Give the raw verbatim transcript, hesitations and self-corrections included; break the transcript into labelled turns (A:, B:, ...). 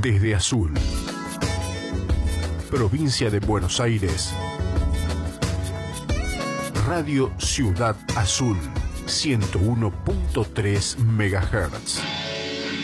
A: desde Azul, provincia de Buenos Aires, Radio Ciudad Azul, ciento uno punto tres megahertz.